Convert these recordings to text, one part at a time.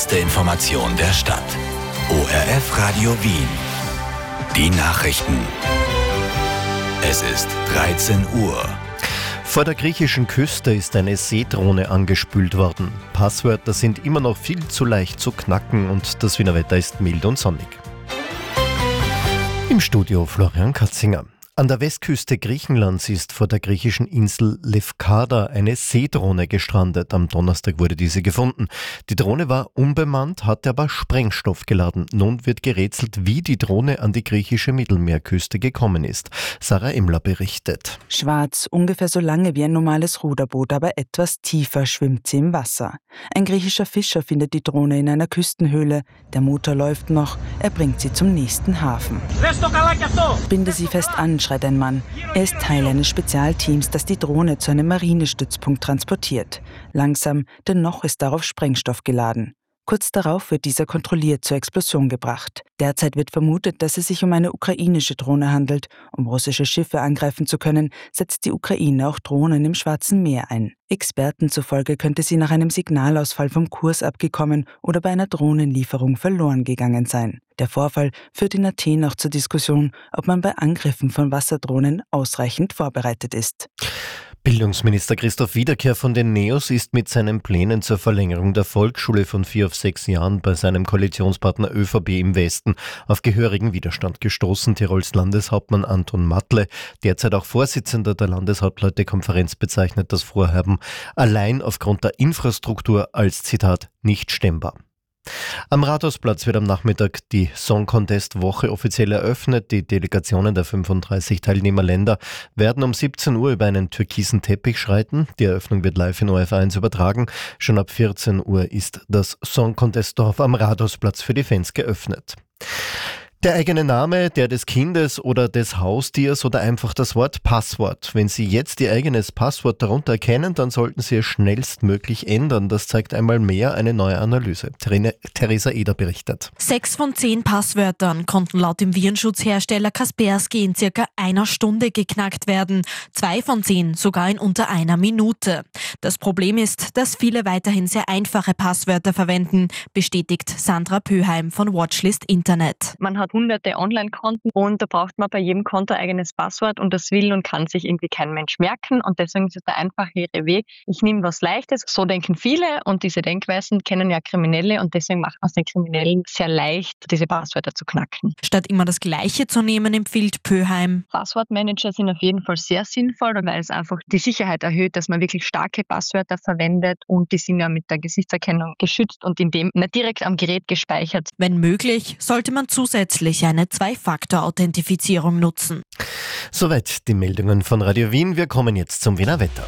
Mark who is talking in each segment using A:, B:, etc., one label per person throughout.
A: beste Information der Stadt. ORF Radio Wien. Die Nachrichten. Es ist 13 Uhr.
B: Vor der griechischen Küste ist eine Seedrohne angespült worden. Passwörter sind immer noch viel zu leicht zu knacken und das Wiener Wetter ist mild und sonnig. Im Studio Florian Katzinger. An der Westküste Griechenlands ist vor der griechischen Insel Lefkada eine Seedrohne gestrandet. Am Donnerstag wurde diese gefunden. Die Drohne war unbemannt, hatte aber Sprengstoff geladen. Nun wird gerätselt, wie die Drohne an die griechische Mittelmeerküste gekommen ist. Sarah Imler berichtet.
C: Schwarz, ungefähr so lange wie ein normales Ruderboot, aber etwas tiefer schwimmt sie im Wasser. Ein griechischer Fischer findet die Drohne in einer Küstenhöhle. Der Motor läuft noch, er bringt sie zum nächsten Hafen. Binde sie fest an, schreit ein Mann. Er ist Teil eines Spezialteams, das die Drohne zu einem Marinestützpunkt transportiert. Langsam, denn noch ist darauf Sprengstoff geladen. Kurz darauf wird dieser kontrolliert zur Explosion gebracht. Derzeit wird vermutet, dass es sich um eine ukrainische Drohne handelt. Um russische Schiffe angreifen zu können, setzt die Ukraine auch Drohnen im Schwarzen Meer ein. Experten zufolge könnte sie nach einem Signalausfall vom Kurs abgekommen oder bei einer Drohnenlieferung verloren gegangen sein. Der Vorfall führt in Athen auch zur Diskussion, ob man bei Angriffen von Wasserdrohnen ausreichend vorbereitet ist.
B: Bildungsminister Christoph Wiederkehr von den NEOS ist mit seinen Plänen zur Verlängerung der Volksschule von 4 auf 6 Jahren bei seinem Koalitionspartner ÖVP im Westen auf gehörigen Widerstand gestoßen. Tirols Landeshauptmann Anton Matle, derzeit auch Vorsitzender der Landeshauptleutekonferenz, bezeichnet das Vorhaben allein aufgrund der Infrastruktur als, Zitat, nicht stemmbar. Am Rathausplatz wird am Nachmittag die Song Contest Woche offiziell eröffnet. Die Delegationen der 35 Teilnehmerländer werden um 17 Uhr über einen türkisen Teppich schreiten. Die Eröffnung wird live in ORF1 übertragen. Schon ab 14 Uhr ist das Song Contest Dorf am Rathausplatz für die Fans geöffnet. Der eigene Name, der des Kindes oder des Haustiers oder einfach das Wort Passwort. Wenn Sie jetzt Ihr eigenes Passwort darunter erkennen, dann sollten Sie es schnellstmöglich ändern. Das zeigt einmal mehr eine neue Analyse. Theresa Eder berichtet.
D: 6 von 10 Passwörtern konnten laut dem Virenschutzhersteller Kaspersky in circa einer Stunde geknackt werden. 2 von 10 sogar in unter einer Minute. Das Problem ist, dass viele weiterhin sehr einfache Passwörter verwenden, bestätigt Sandra Pöheim von Watchlist Internet.
E: Man hat hunderte Online-Konten und da braucht man bei jedem Konto ein eigenes Passwort und das will und kann sich irgendwie kein Mensch merken und deswegen ist es der einfachere Weg. Ich nehme was Leichtes, so denken viele und diese Denkweisen kennen ja Kriminelle und deswegen macht man es den Kriminellen sehr leicht, diese Passwörter zu knacken.
D: Statt immer das Gleiche zu nehmen, empfiehlt Pöheim.
E: Passwortmanager sind auf jeden Fall sehr sinnvoll, weil es einfach die Sicherheit erhöht, dass man wirklich starke Passwörter verwendet und die sind ja mit der Gesichtserkennung geschützt und in dem nicht direkt am Gerät gespeichert.
D: Wenn möglich, sollte man zusätzlich eine 2-Faktor-Authentifizierung nutzen.
B: Soweit die Meldungen von Radio Wien. Wir kommen jetzt zum Wiener Wetter.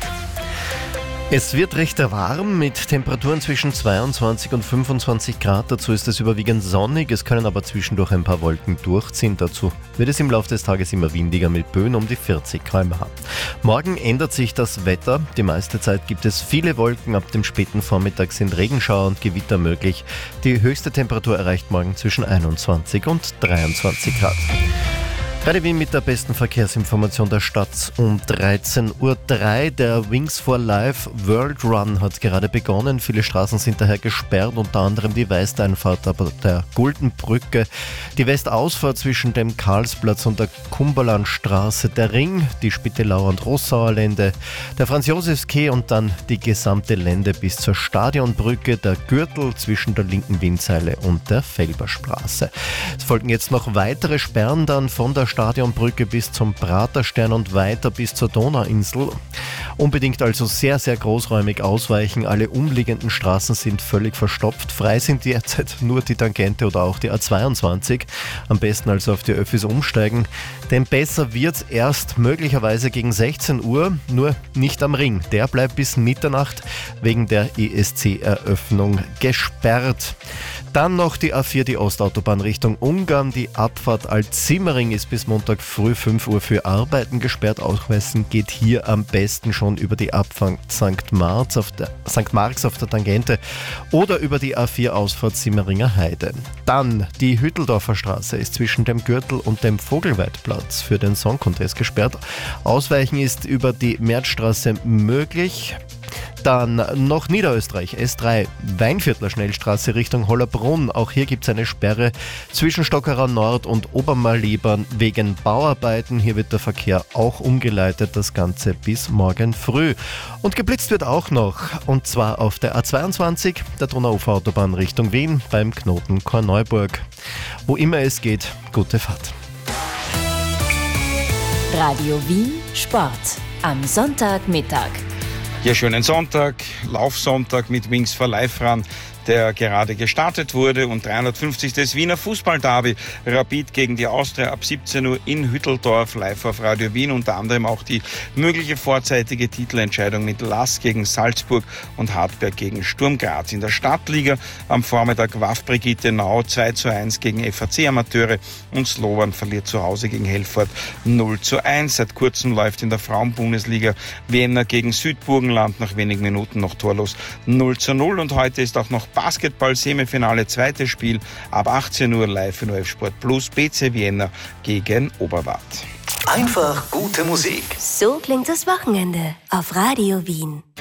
B: Es wird recht warm mit Temperaturen zwischen 22 und 25 Grad. Dazu ist es überwiegend sonnig. Es können aber zwischendurch ein paar Wolken durchziehen. Dazu wird es im Laufe des Tages immer windiger mit Böen um die 40 km/h. Morgen ändert sich das Wetter. Die meiste Zeit gibt es viele Wolken. Ab dem späten Vormittag sind Regenschauer und Gewitter möglich. Die höchste Temperatur erreicht morgen zwischen 21 und 23 Grad. Radio Wien mit der besten Verkehrsinformation der Stadt um 13:03 Uhr. Der Wings for Life World Run hat gerade begonnen. Viele Straßen sind daher gesperrt, unter anderem die Westeinfahrt ab der Guldenbrücke, die Westausfahrt zwischen dem Karlsplatz und der Cumberlandstraße, der Ring, die Spittelauer und Rossauer Lände, der Franz-Josefs-Quai und dann die gesamte Lände bis zur Stadionbrücke, der Gürtel zwischen der linken Windseile und der Felberstraße. Es folgen jetzt noch weitere Sperren dann von der Stadionbrücke bis zum Praterstern und weiter bis zur Donauinsel. Unbedingt also sehr, sehr großräumig ausweichen. Alle umliegenden Straßen sind völlig verstopft. Frei sind derzeit nur die Tangente oder auch die A22. Am besten also auf die Öffis umsteigen. Denn besser wird's erst möglicherweise gegen 16 Uhr, nur nicht am Ring. Der bleibt bis Mitternacht wegen der ESC-Eröffnung gesperrt. Dann noch die A4, die Ostautobahn Richtung Ungarn. Die Abfahrt Alt-Simmering ist bis Montag früh 5 Uhr für Arbeiten gesperrt. Ausweisen geht hier am besten schon über die Abfahrt St. Marx auf der Tangente oder über die A4-Ausfahrt Simmeringer Heide. Dann die Hütteldorfer Straße ist zwischen dem Gürtel und dem Vogelweidplatz für den Song Contest gesperrt. Ausweichen ist über die Märzstraße möglich. Dann noch Niederösterreich, S3, Weinviertler Schnellstraße Richtung Hollerbrunn. Auch hier gibt es eine Sperre zwischen Stockerau Nord und Obermalibern wegen Bauarbeiten. Hier wird der Verkehr auch umgeleitet, das Ganze bis morgen früh. Und geblitzt wird auch noch, und zwar auf der A22, der Donauufer-Autobahn Richtung Wien beim Knoten Korneuburg. Wo immer es geht, gute Fahrt.
F: Radio Wien Sport am Sonntagmittag.
G: Ja, schönen Sonntag, Laufsonntag mit Wings for Life Run, der gerade gestartet wurde, und 350. Wiener Fußball-Derby. Rapid gegen die Austria ab 17 Uhr in Hütteldorf, live auf Radio Wien. Unter anderem auch die mögliche vorzeitige Titelentscheidung mit Lask gegen Salzburg und Hartberg gegen Sturm Graz. In der Stadtliga am Vormittag WAF Brigittenau 2:1 gegen FAC Amateure und Slovan verliert zu Hause gegen Helford 0:1. Seit kurzem läuft in der Frauenbundesliga Vienna gegen Südburgenland, nach wenigen Minuten noch torlos 0:0. Und heute ist auch noch Basketball-Semifinale, zweites Spiel ab 18 Uhr live in ORF Sport Plus, BC Vienna gegen Oberwart.
A: Einfach gute Musik.
F: So klingt das Wochenende auf Radio Wien.